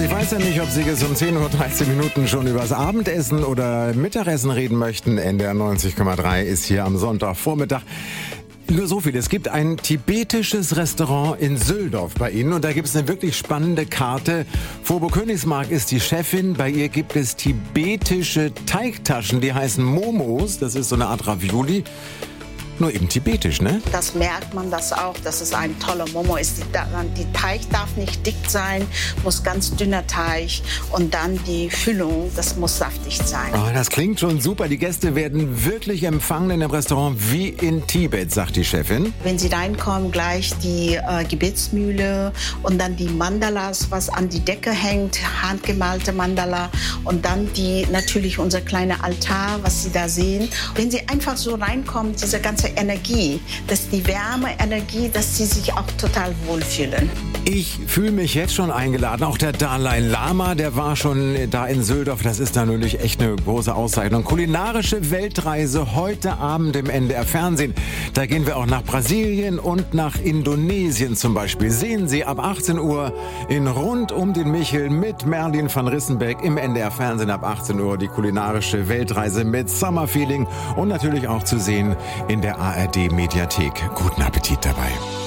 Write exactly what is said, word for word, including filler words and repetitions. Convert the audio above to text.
ich weiß ja nicht, ob Sie jetzt um zehn Uhr dreizehn Minuten schon über das Abendessen oder Mittagessen reden möchten. N D R neunzig Komma drei ist hier am Sonntagvormittag. Nur so viel. Es gibt ein tibetisches Restaurant in Süldorf bei Ihnen und da gibt es eine wirklich spannende Karte. Phobo Königsmark ist die Chefin. Bei ihr gibt es tibetische Teigtaschen, die heißen Momos. Das ist so eine Art Ravioli. Nur eben tibetisch, ne? Das merkt man das auch, dass es ein toller Momo ist. Die, die Teig darf nicht dick sein, muss ganz dünner Teig und dann die Füllung, das muss saftig sein. Oh, das klingt schon super. Die Gäste werden wirklich empfangen in dem Restaurant wie in Tibet, sagt die Chefin. Wenn sie reinkommen, gleich die äh, Gebetsmühle und dann die Mandalas, was an die Decke hängt, handgemalte Mandala und dann die natürlich unser kleiner Altar, was Sie da sehen. Wenn Sie einfach so reinkommen, diese ganze Energie, dass die Wärme, Energie, dass sie sich auch total wohlfühlen. Ich fühle mich jetzt schon eingeladen. Auch der Dalai Lama, der war schon da in Süldorf. Das ist natürlich echt eine große Auszeichnung. Kulinarische Weltreise heute Abend im N D R Fernsehen. Da gehen wir auch nach Brasilien und nach Indonesien zum Beispiel. Sehen Sie ab achtzehn Uhr in Rund um den Michel mit Merlin van Rissenbeck im N D R Fernsehen ab achtzehn Uhr die kulinarische Weltreise mit Summer Feeling und natürlich auch zu sehen in der A R D Mediathek. Guten Appetit dabei.